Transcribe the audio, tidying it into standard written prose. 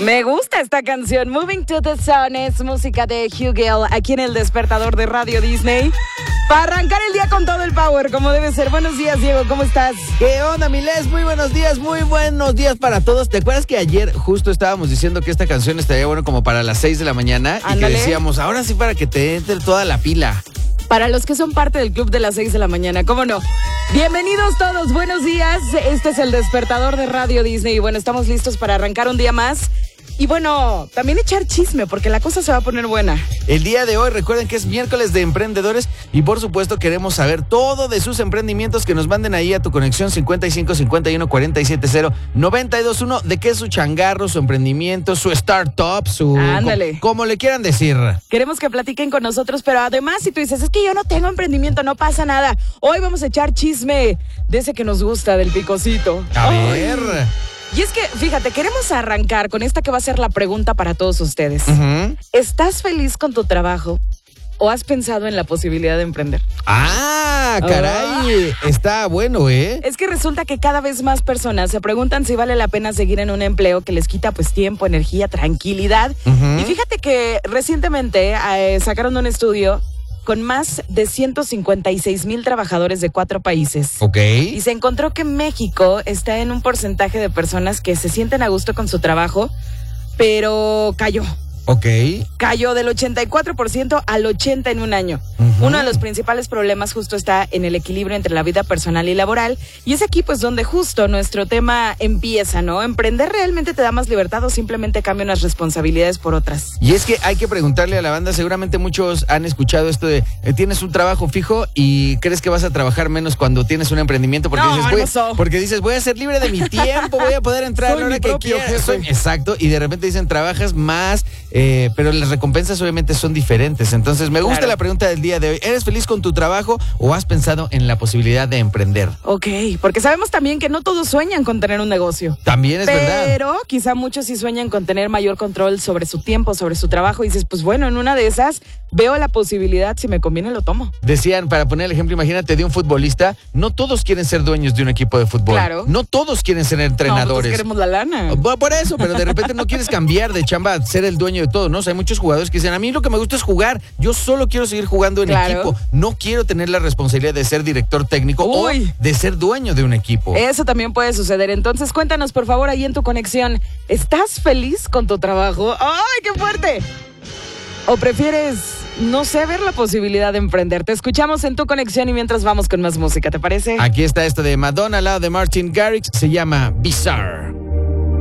Me gusta esta canción. Moving to the Sun es música de Hugh Gill aquí en el despertador de Radio Disney. Para arrancar el día con todo el power, como debe ser. Buenos días, Diego, ¿cómo estás? ¿Qué onda, Miles? Muy buenos días para todos. ¿Te acuerdas que ayer justo estábamos diciendo que esta canción estaría bueno como para las 6 de la mañana? Ándale. Y que decíamos, ahora sí para que te entre toda la pila. Para los que son parte del club de las 6 de la mañana, ¿cómo no? Bienvenidos todos, buenos días. Este es el despertador de Radio Disney. Y bueno, estamos listos para arrancar un día más. Y bueno, también echar chisme, porque la cosa se va a poner buena. El día de hoy, recuerden que es miércoles de emprendedores y por supuesto queremos saber todo de sus emprendimientos, que nos manden ahí a tu conexión 55 51 47 0 921 de qué es su changarro, su emprendimiento, su startup, su... Ándale. Como le quieran decir. Queremos que platiquen con nosotros, pero además si tú dices, es que yo no tengo emprendimiento, no pasa nada. Hoy vamos a echar chisme de ese que nos gusta, del picocito. A Ay. ver... Y es que, fíjate, queremos arrancar con esta que va a ser la pregunta para todos ustedes. Uh-huh. ¿Estás feliz con tu trabajo o has pensado en la posibilidad de emprender? ¡Ah, caray! Está bueno, ¿eh? Es que resulta que cada vez más personas se preguntan si vale la pena seguir en un empleo que les quita pues tiempo, energía, tranquilidad. Uh-huh. Y fíjate que recientemente sacaron un estudio con más de 156,000 trabajadores de 4 países. Ok. Y se encontró que México está en un porcentaje de personas que se sienten a gusto con su trabajo, pero cayó. Ok. Cayó del 84% al 80% en un año. Uh-huh. Uno de los principales problemas justo está en el equilibrio entre la vida personal y laboral. Y es aquí pues donde justo nuestro tema empieza, ¿no? ¿Emprender realmente te da más libertad o simplemente cambia unas responsabilidades por otras? Y es que hay que preguntarle a la banda, seguramente muchos han escuchado esto de tienes un trabajo fijo y crees que vas a trabajar menos cuando tienes un emprendimiento porque dices, voy a ser libre de mi tiempo, voy a poder entrar a la hora que quiera. Exacto, y de repente dicen, trabajas más, pero las recompensas obviamente son diferentes. Entonces me gusta la pregunta del día de hoy. ¿Eres feliz con tu trabajo o has pensado en la posibilidad de emprender? Ok, porque sabemos también que no todos sueñan con tener un negocio. También es verdad. Pero quizá muchos sí sueñan con tener mayor control sobre su tiempo, sobre su trabajo. Y dices, pues bueno, en una de esas veo la posibilidad, si me conviene lo tomo. Decían, para poner el ejemplo, imagínate de un futbolista, no todos quieren ser dueños de un equipo de fútbol. Claro. No todos quieren ser entrenadores. No, pues queremos la lana. Por eso, pero de repente no quieres cambiar de chamba a ser el dueño de todo, ¿no? O sea, hay muchos jugadores que dicen, a mí lo que me gusta es jugar, yo solo quiero seguir jugando en equipo, no quiero tener la responsabilidad de ser director técnico o de ser dueño de un equipo. Eso también puede suceder. Entonces cuéntanos por favor ahí en tu conexión, ¿estás feliz con tu trabajo? ¡Ay, qué fuerte! ¿O prefieres, no sé, ver la posibilidad de emprender? Te escuchamos en tu conexión y mientras vamos con más música, ¿te parece? Aquí está esto de Madonna al lado de Martin Garrix, se llama Bizarre.